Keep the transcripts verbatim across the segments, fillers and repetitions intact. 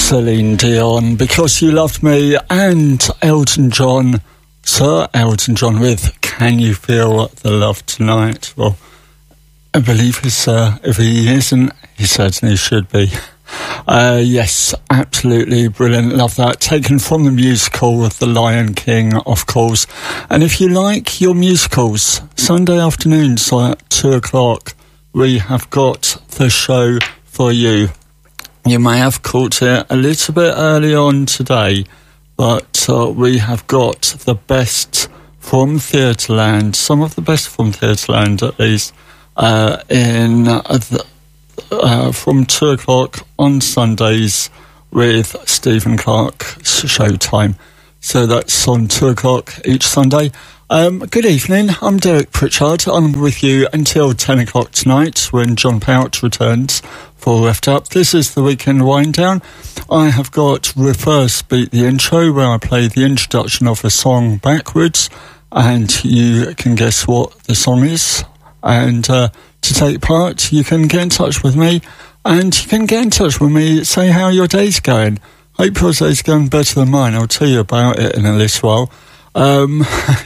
Celine Dion, Because You Loved Me, and Elton John, Sir Elton John with Can You Feel the Love Tonight? Well, I believe he's, uh, if he isn't, he certainly should be. Uh, yes, absolutely brilliant. Love that. Taken from the musical The Lion King, of course. And if you like your musicals, Sunday afternoons at two o'clock, we have got the show for you. You may have caught it a little bit early on today, but uh, we have got the best from Theatreland, some of the best from Theatreland at least, uh, in uh, the, uh, from two o'clock on Sundays with Stephen Clark's Showtime. So that's on two o'clock each Sunday. Um, good evening, I'm Derek Pritchard. I'm with you until ten o'clock tonight when John Pout returns for Left Up. This is the Weekend Wind Down. I have got Reverse Beat the Intro, where I play the introduction of a song backwards, and you can guess what the song is. And uh, to take part, you can get in touch with me, and you can get in touch with me, say how your day's going. Hope your day's going better than mine. I'll tell you about it in a little while. Um,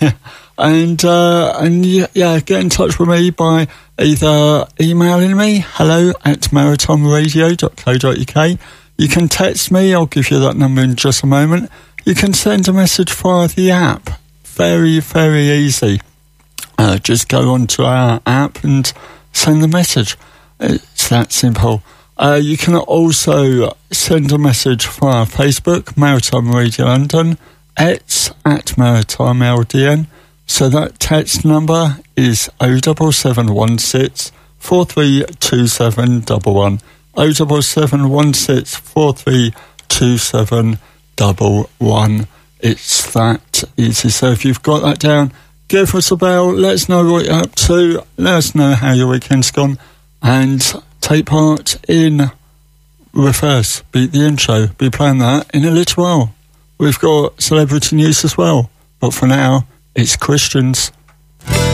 and, uh, and yeah, get in touch with me by either emailing me, hello at maritime radio dot co dot uk. You can text me, I'll give you that number in just a moment. You can send a message via the app. Very, very easy. Uh, just go onto our app and send the message. It's that simple. Uh, you can also send a message via Facebook, Maritime Radio London. It's at Maritime L D N. So that text number is oh seven seven one six four three two seven one one. oh seven seven one six four three two seven one one. It's that easy. So if you've got that down, give us a bell. Let us know what you're up to. Let us know how your weekend's gone. And take part in Reverse Beat the Intro. Be playing that in a little while. We've got celebrity news as well, but for now, it's Christians.